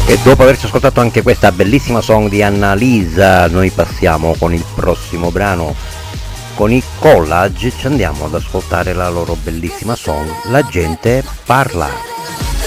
E dopo averci ascoltato anche questa bellissima song di Annalisa, noi passiamo con il prossimo brano. Con i Collage ci andiamo ad ascoltare la loro bellissima song La gente parla.